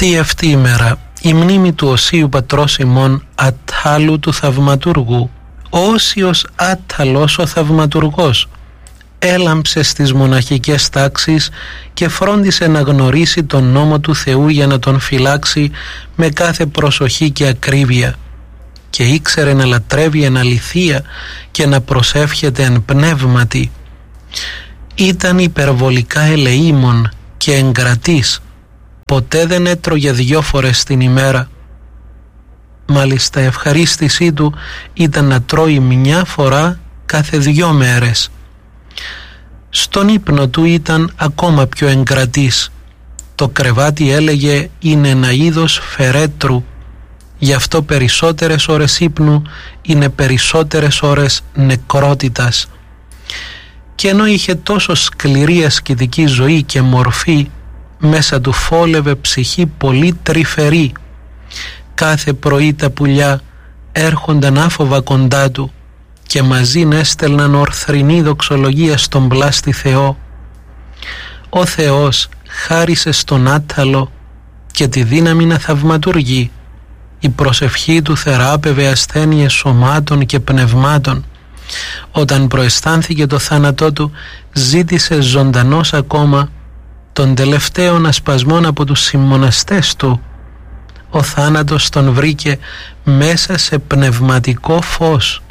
Τι αυτή η μέρα η μνήμη του Οσίου Πατρός ημών Αττάλου του Θαυματούργου, Όσιος Άτταλος ο Θαυματουργός, έλαμψε στις μοναχικές τάξεις και φρόντισε να γνωρίσει τον νόμο του Θεού για να τον φυλάξει με κάθε προσοχή και ακρίβεια, και ήξερε να λατρεύει εν αληθεία και να προσεύχεται εν πνεύματι. Ήταν υπερβολικά ελεήμων και εγκρατής, ποτέ δεν έτρωγε 2 φορές την ημέρα. Μάλιστα ευχαρίστησή του ήταν να τρώει 1 φορά κάθε 2 μέρες. Στον ύπνο του ήταν ακόμα πιο εγκρατής. Το κρεβάτι, έλεγε, είναι ένα είδος φερέτρου, γι' αυτό περισσότερες ώρες ύπνου είναι περισσότερες ώρες νεκρότητας. Και ενώ είχε τόσο σκληρή ασκητική ζωή και μορφή, μέσα του φόλευε ψυχή πολύ τρυφερή. Κάθε πρωί τα πουλιά έρχονταν άφοβα κοντά του και μαζίν έστελναν ορθρινή δοξολογία στον πλάστη Θεό. Ο Θεός χάρισε στον Άτταλο και τη δύναμη να θαυματουργεί. Η προσευχή του θεράπευε ασθένειες σωμάτων και πνευμάτων. Όταν προαισθάνθηκε το θάνατό του, ζήτησε ζωντανός ακόμα των τελευταίων ασπασμών από τους συμμοναστές του. Ο θάνατος τον βρήκε μέσα σε πνευματικό φως.